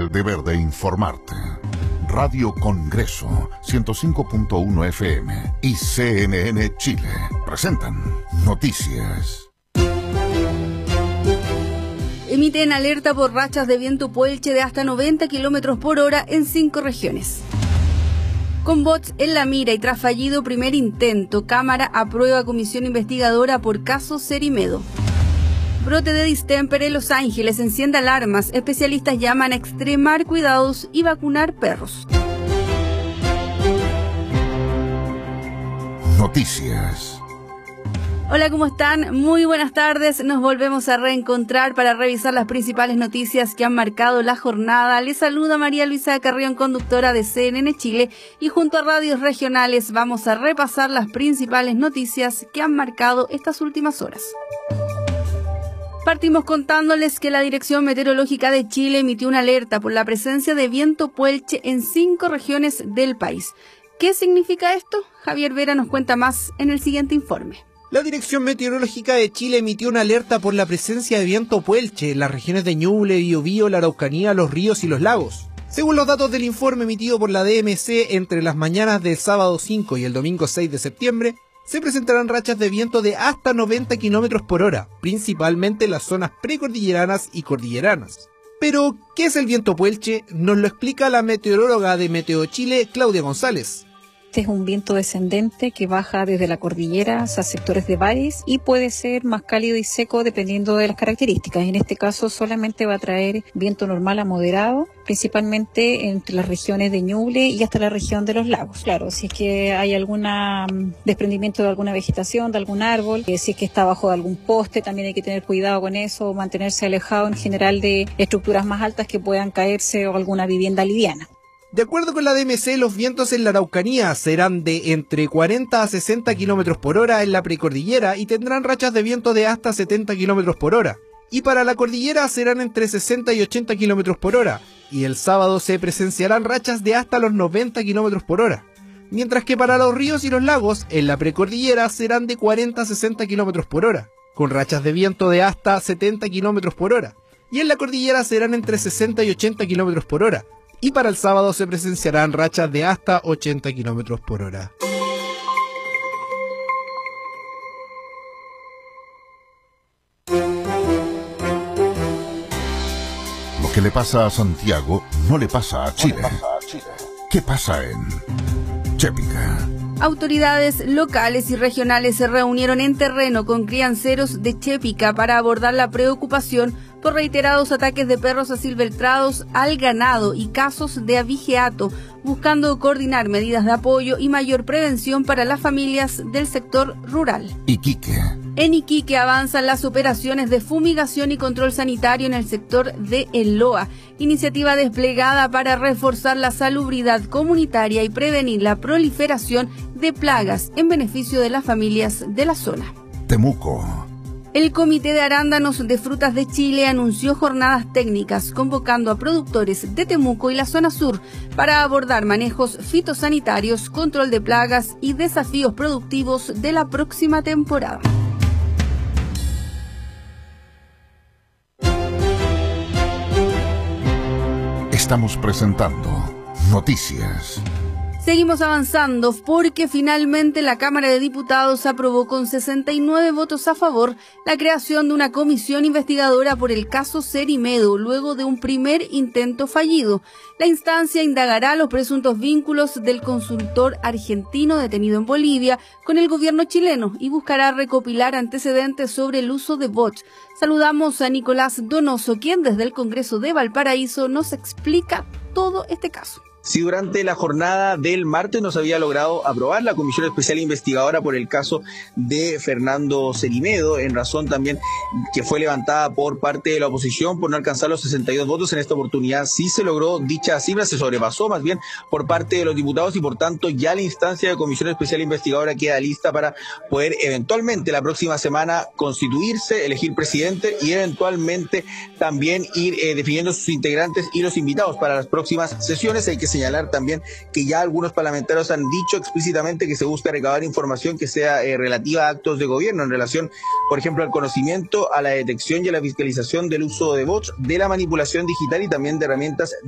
el deber de informarte. Radio Congreso 105.1 FM y CNN Chile presentan Noticias. Emiten alerta por rachas de viento Puelche de hasta 90 km por hora en 5 regiones. Con bots en la mira y tras fallido primer intento, Cámara aprueba comisión investigadora por caso Cerimedo. Brote de distémpere en Los Ángeles enciende alarmas. Especialistas llaman a extremar cuidados y vacunar perros. Noticias. Hola, ¿cómo están? Muy buenas tardes. Nos volvemos a reencontrar para revisar las principales noticias que han marcado la jornada. Les saluda María Luisa Carrión, conductora de CNN Chile, y junto a radios regionales vamos a repasar las principales noticias que han marcado estas últimas horas. Partimos contándoles que la Dirección Meteorológica de Chile emitió una alerta por la presencia de viento Puelche en 5 regiones del país. ¿Qué significa esto? Javier Vera nos cuenta más en el siguiente informe. La Dirección Meteorológica de Chile emitió una alerta por la presencia de viento Puelche en las regiones de Ñuble, Biobío, la Araucanía, los ríos y los lagos. Según los datos del informe emitido por la DMC, entre las mañanas del sábado 5 y el domingo 6 de septiembre, se presentarán rachas de viento de hasta 90 km por hora, principalmente en las zonas precordilleranas y cordilleranas. Pero, ¿qué es el viento Puelche? Nos lo explica la meteoróloga de Meteo Chile, Claudia González. Este es un viento descendente que baja desde la cordillera hacia sectores de valles y puede ser más cálido y seco dependiendo de las características. En este caso solamente va a traer viento normal a moderado, principalmente entre las regiones de Ñuble y hasta la región de los lagos. Claro, si es que hay algún desprendimiento de alguna vegetación, de algún árbol, si es que está bajo de algún poste, también hay que tener cuidado con eso, mantenerse alejado en general de estructuras más altas que puedan caerse o alguna vivienda liviana. De acuerdo con la DMC, los vientos en la Araucanía serán de entre 40 a 60 km por hora en la precordillera y tendrán rachas de viento de hasta 70 km por hora. Y para la cordillera serán entre 60 y 80 km por hora. Y el sábado se presenciarán rachas de hasta los 90 km por hora. Mientras que para los ríos y los lagos, en la precordillera serán de 40 a 60 km por hora, con rachas de viento de hasta 70 km por hora. Y en la cordillera serán entre 60 y 80 km por hora. Y para el sábado se presenciarán rachas de hasta 80 km por hora. Lo que le pasa a Santiago no le pasa a Chile. ¿Qué pasa en Chépica? Autoridades locales y regionales se reunieron en terreno con crianceros de Chépica para abordar la preocupación por reiterados ataques de perros asilvestrados al ganado y casos de abigeato, buscando coordinar medidas de apoyo y mayor prevención para las familias del sector rural. Iquique. En Iquique avanzan las operaciones de fumigación y control sanitario en el sector de El Loa, iniciativa desplegada para reforzar la salubridad comunitaria y prevenir la proliferación de plagas en beneficio de las familias de la zona. Temuco. El Comité de Arándanos de Frutas de Chile anunció jornadas técnicas convocando a productores de Temuco y la zona sur para abordar manejos fitosanitarios, control de plagas y desafíos productivos de la próxima temporada. Estamos presentando Noticias. Seguimos avanzando porque finalmente la Cámara de Diputados aprobó con 69 votos a favor la creación de una comisión investigadora por el caso Cerimedo luego de un primer intento fallido. La instancia indagará los presuntos vínculos del consultor argentino detenido en Bolivia con el gobierno chileno y buscará recopilar antecedentes sobre el uso de bots. Saludamos a Nicolás Donoso, quien desde el Congreso de Valparaíso nos explica todo este caso. Si durante la jornada del martes no se había logrado aprobar la Comisión Especial Investigadora por el caso de Fernando Cerimedo, en razón también que fue levantada por parte de la oposición por no alcanzar los 62 votos, en esta oportunidad sí se logró dicha cifra, se sobrepasó más bien por parte de los diputados y por tanto ya la instancia de Comisión Especial Investigadora queda lista para poder eventualmente la próxima semana constituirse, elegir presidente y eventualmente también ir definiendo sus integrantes y los invitados para las próximas sesiones. Hay que señalar también que ya algunos parlamentarios han dicho explícitamente que se busca recabar información que sea relativa a actos de gobierno en relación, por ejemplo, al conocimiento, a la detección y a la fiscalización del uso de bots, de la manipulación digital y también de herramientas